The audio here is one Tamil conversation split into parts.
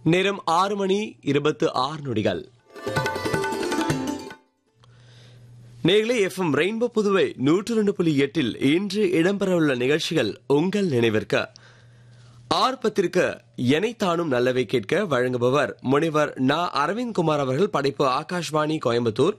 நேரம் 6:26. நேர்களே, எஃப்எம் ரெயின்போ புதுவை 102.8 இன்று இடம்பெறவுள்ள நிகழ்ச்சிகள் உங்கள் நினைவிற்கு. ஆர்ப்பத்திற்கு எனைத்தானும் நல்லவை கேட்க வழங்குபவர் முனைவர் நா. அரவிந்த்குமார் அவர்கள். படைப்பு ஆகாஷ்வாணி கோயம்புத்தூர்.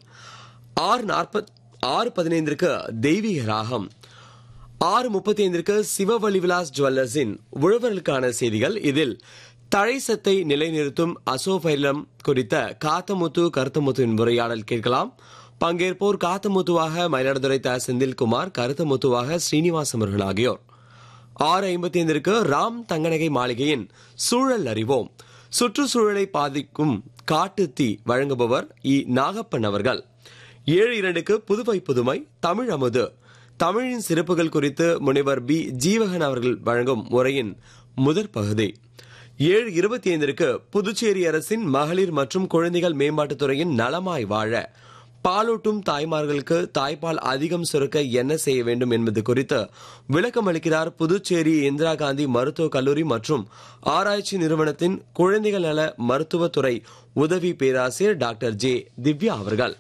6:15 தெய்வீக ராகம். 6:35 சிவவழி விலாஸ் ஜுவல்லர்ஸின் உழவர்களுக்கான செய்திகள். இதில் தழைசத்தை நிலைநிறுத்தும் அசோபைலம் குறித்த காத்தமுத்து கருத்தமுத்துவின் உரையாடல் கேட்கலாம். பங்கேற்போர் காத்தமுத்துவாக மயிலாடுதுறை த. செந்தில்குமார், கருத்தமுத்துவாக ஸ்ரீனிவாசம் அவர்கள் ஆகியோர். 6:55 ராம் தங்கநகை மாளிகையின் சூழல் அறிவோம். சுற்றுச்சூழலை பாதிக்கும் காட்டு தீ வழங்குபவர் இ. நாகப்பன் அவர்கள். 7:02 புதுவை புதுமை தமிழ் அமுது. தமிழின் சிறப்புகள் குறித்து முனைவர் பி. ஜீவகன் அவர்கள் வழங்கும் உரையின் முதற் பகுதி. 7:25 புதுச்சேரி அரசின் மகளிர் மற்றும் குழந்தைகள் மேம்பாட்டுத்துறையின் நலமாய் வாழ பாலூட்டும் தாய்மார்களுக்கு தாய்ப்பால் அதிகம் சுரக்க என்ன செய்ய வேண்டும் என்பது குறித்து விளக்கம் அளிக்கிறார் புதுச்சேரி இந்திரா காந்தி மருத்துவக் கல்லூரி மற்றும் ஆராய்ச்சி நிறுவனத்தின் குழந்தைகள் நல மருத்துவத்துறை உதவி பேராசிரியர் டாக்டர் ஜே. திவ்யா அவர்கள்.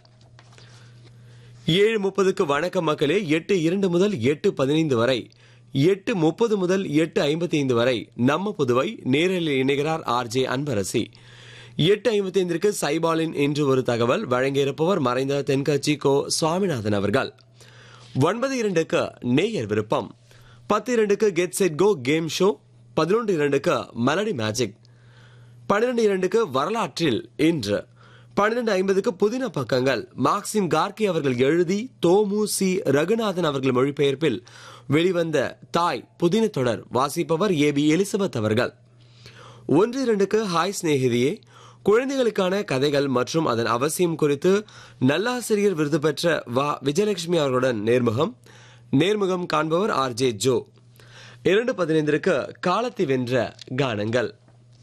7:30 வணக்கம் மக்களே. 8:02 முதல் 8:15 வரை, 8:30 முதல் 8:55 வரை நம்ம புதுவை நேரில் இணைகிறார் ஆர்.ஜே. அன்பரசி. 8:55 சைபாலின் இன்று ஒரு தகவல் வழங்கியிருப்பவர் மறைந்த தென்கட்சி கோ. சுவாமிநாதன் அவர்கள். 9:02 நேயர் விருப்பம். 10:02 get set go game show. 11:02 melody magic. 12:02 வரலாற்றில் இன்று. 12:50 புதின பக்கங்கள். மார்க்சிம் கார்கி அவர்கள் எழுதி தோமு சி. ரகுநாதன் அவர்கள் மொழிபெயர்ப்பில் வெளிவந்த தாய் புதின தொடர் வாசிப்பவர் ஏ. பி. எலிசபெத் அவர்கள். 1:02 ஹாய் சிநேகிதியே. குழந்தைகளுக்கான கதைகள் மற்றும் அதன் அவசியம் குறித்து நல்லாசிரியர் விருது பெற்ற வ. விஜயலட்சுமி அவர்களுடன் நேர்முகம் காண்பவர் ஆர்.ஜே. ஜோ. 2:15 காலத்தை வென்ற கானங்கள்.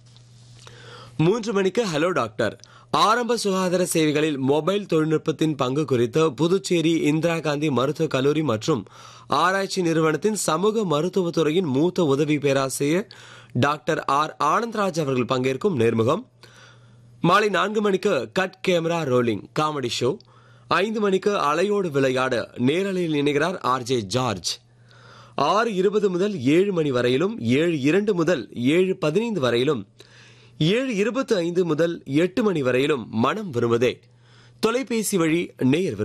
3 மணிக்கு ஹலோ டாக்டர். ஆரம்ப சுகாதார சேவைகளில் மொபைல் தொழில்நுட்பத்தின் பங்கு குறித்து புதுச்சேரி இந்திரா காந்தி மருத்துவக் கல்லூரி மற்றும் ஆராய்ச்சி நிறுவனத்தின் சமூக மருத்துவத்துறையின் மூத்த உதவி பேராசிரியர் டாக்டர் ஆர். ஆனந்த்ராஜ் அவர்கள் பங்கேற்கும் நேர்முகம். மாலை 4 மணிக்கு cut camera rolling comedy show. 5 மணிக்கு அலையோடு விளையாட நேரலையில் இணைகிறார் ஆர்.ஜே. ஜார்ஜ். 6:20 முதல் 7 மணி வரையிலும், 7:02 முதல் 7:15 வரையிலும், 7:25 முதல் 8 மணி வரையிலும் மனம் விரும்புதே தொலைபேசி வழி நேயர்